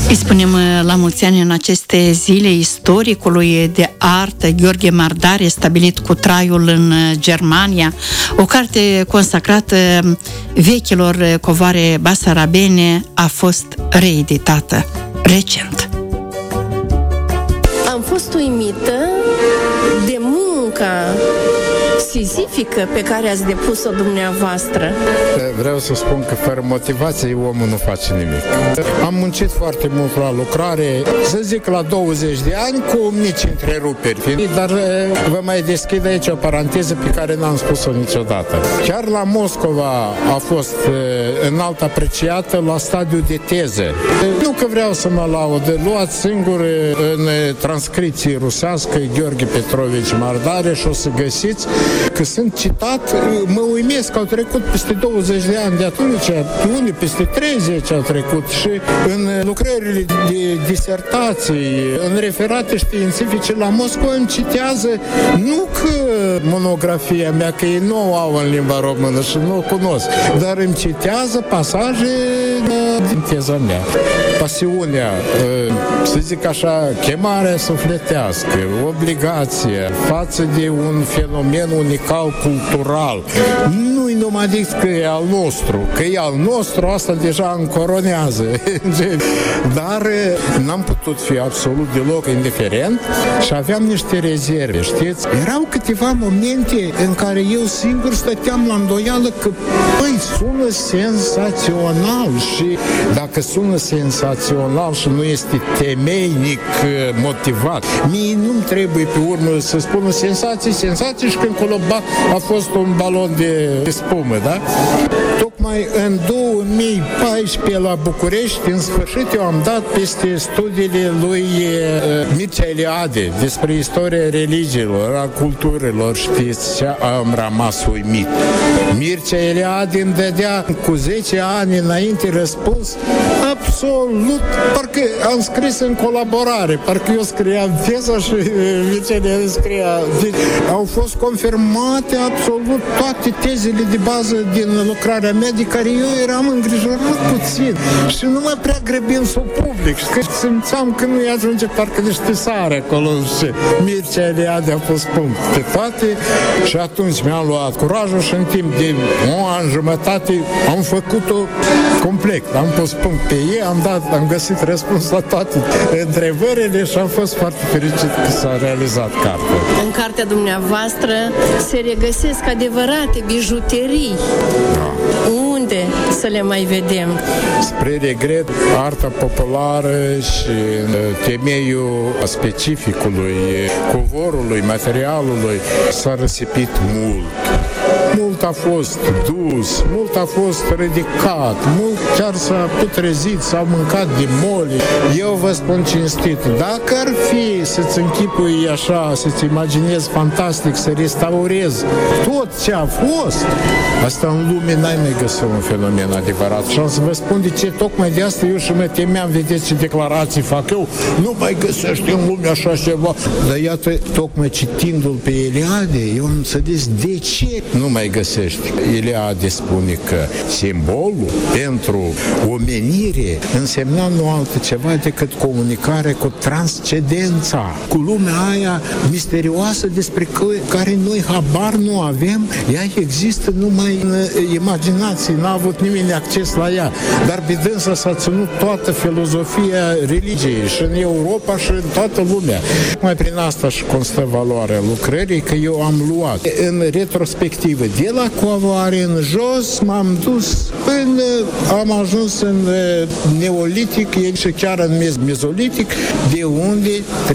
Îi spunem la mulți ani în aceste zile istoricului de artă Gheorghe Mardare, stabilit cu traiul în Germania, o carte consacrată vechilor covoare basarabene, a fost reeditată recent. Am fost uimită de munca sizifică pe care ați depus-o dumneavoastră. Vreau să spun că fără motivație omul nu face nimic. Am muncit foarte mult la lucrare, să zic la 20 de ani, cu mici întreruperi. Dar vă mai deschid aici o paranteză pe care n-am spus-o niciodată. Chiar la Moscova a fost înalt apreciată la stadiu de teză. Nu că vreau să mă laud, luați singur în transcripție rusească Gheorghe Petrovici Mardare și o să găsiți că sunt citat, mă uimesc că au trecut peste 20 de ani de atunci, unii peste 30 au trecut și în lucrările de disertații, în referate științifice la Moscova îmi citează, nu că monografia mea, că ei nu o au în limba română și nu o cunosc, dar îmi citează pasaje din teza mea. Pasiunea, să zic așa, chemarea sufletească, obligația față de un fenomen unical cultural. Nu-i numai că e al nostru, că e al nostru, asta deja încoronează. Dar n-am putut fi absolut deloc indiferent și aveam niște rezerve, știți? Erau câteva momente în care eu singur stăteam la îndoială că, păi, sună senzațional și dacă sună senzațional și nu este temeinic motivat, mie nu-mi trebuie pe urmă să spună senzații și când colo a fost un balon de spumă, da? Tocmai în 2014 la București, în sfârșit, eu am dat peste studiile lui Mircea Eliade despre istoria religiilor, a culturilor, știți, și am rămas uimit. Mircea Eliade îmi dădea cu 10 ani înainte răspuns absolut, parcă am scris în colaborare, parcă eu scriam teza și Mircea Eliade scria. Au fost confirmate absolut toate tezele de bază din lucrarea mea, de care eu eram îngrijorat puțin și nu mă prea grăbim să o public. Că simțeam că nu-i ajunge parcă niște sare acolo și Mircea Eliade a pus punct pe toate și atunci mi-am luat curajul și în timp de un an jumătate am făcut-o complet. Am pus punct pe ei, am găsit răspuns la toate întrebările și am fost foarte fericit că s-a realizat cartea. În cartea dumneavoastră se regăsesc adevărate bijuterii. Da. Unde să le mai vedem? Spre regret, arta populară și temeiul specificului, covorului, materialului s-a răsipit mult. Mult a fost dus, mult a fost ridicat, mult chiar s-a putrezit, s-au mâncat de moli. Eu vă spun cinstit, dacă ar fi să-ți închipui așa, să-ți imaginezi fantastic, să restaurezi tot ce a fost, asta în lume n-ai mai găsit un fenomen adevărat. Și am să vă spun de ce, tocmai de asta eu și mă temeam, vedeți ce declarații fac eu, nu mai găsești în lume așa ceva. Dar iată, tocmai citindu-l pe Eliade, eu am înțeles de ce nu mai găsești. Eliade spune că simbolul pentru omenire însemna nu altceva decât comunicare cu transcendența, cu lumea aia misterioasă despre care noi habar nu avem, ea există numai în imaginație, n-a avut nimeni acces la ea, dar pe dânsa s-a ținut toată filozofia religiei și în Europa și în toată lumea. Mai prin asta și constă valoarea lucrării, că eu am luat în retrospectivă de la coavoare în jos, m-am dus până am ajuns în neolitic și chiar în mezolitic, de unde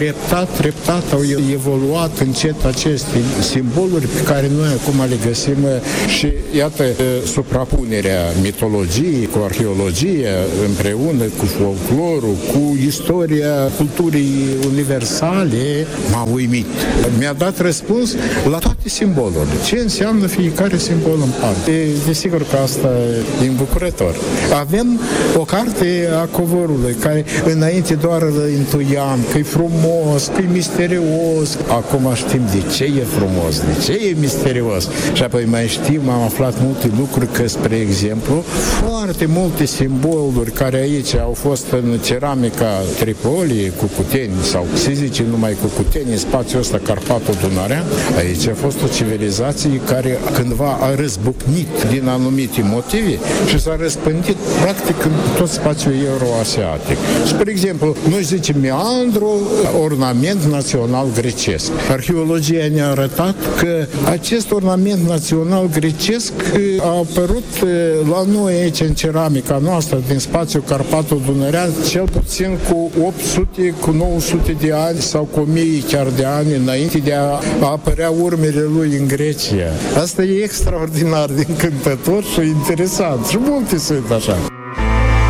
treptat au evoluat încet aceste simboluri pe care noi acum le găsim și iată suprapunerea mitologiei cu arheologia împreună cu folclorul, cu istoria culturii universale, m-a uimit. Mi-a dat răspuns la toate simbolurile. Ce înseamnă fiecare simbol în parte. Desigur că asta e îmbucurător. Avem o carte a covorului, care înainte doar îl intuiam, că e frumos, că e misterios. Acum știm de ce e frumos, de ce e misterios. Și apoi mai știm, am aflat multe lucruri, că, spre exemplu, foarte multe simboluri care aici au fost în ceramica Tripoli, Cucuteni, sau se zice numai Cucuteni, spațiul ăsta Carpato-Dunărea, aici a fost o civilizație care cândva a răzbucnit din anumite motive și s-a răspândit practic în tot spațiul euroasiatic. Spre exemplu, noi zicem meandru, ornament național grecesc. Arheologia ne-a arătat că acest ornament național grecesc a apărut la noi aici în ceramica noastră din spațiul Carpato-Dunărean cel puțin cu 800, cu 900 de ani sau cu 1000 chiar de ani înainte de a apărea urmele lui în Grecia. Asta e extraordinar de încântător și interesant. Și multe sunt așa.